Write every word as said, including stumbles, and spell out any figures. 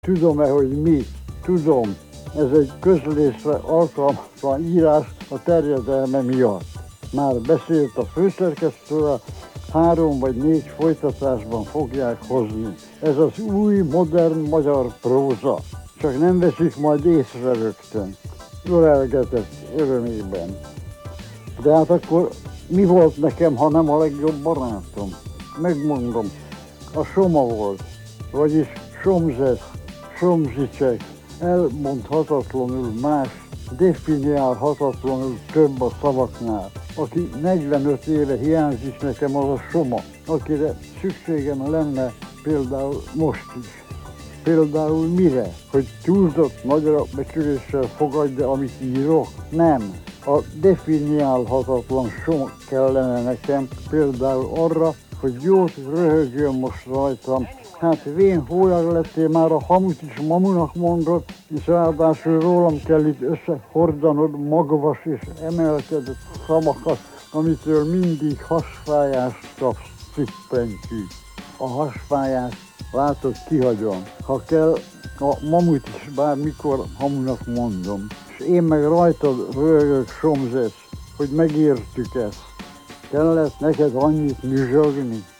Tudom-e, hogy mi? Tudom. Ez egy közlésre alkalmatlan írás a terjedelme miatt. Már beszélt a főszerkesztővel, három vagy négy folytatásban fogják hozni. Ez az új, modern magyar próza. Csak nem veszik majd észre rögtön. Ölelgetett örömében. De hát akkor mi volt nekem, ha nem a legjobb barátom? Megmondom, a Soma volt, vagyis Somzes, Somzicsek, elmondhatatlanul más, definiálhatatlanul több a szavaknál. Aki negyvenöt éve hiányzik nekem, az a Soma, akire szükségem lenne például most is. Például mire? Hogy túlzott nagyra becsüléssel fogadja, amit írok? Nem. A definiálhatatlan Soma kellene nekem például arra, hogy jót röhögjön most rajtam. Hát vén hólyag lettél, már a hamut is mamunak mondod, és ráadásul rólam kell itt összehordanod magvas és emelkedett szavakat, amitől mindig hasfájást kapsz, cippentyű. A hasfájást látod, kihagyom. Ha kell, a mamut is bármikor hamunak mondom. És én meg rajtad röhögök, Somzes, hogy megértük ezt. Kellett neked annyit nyüzsögni?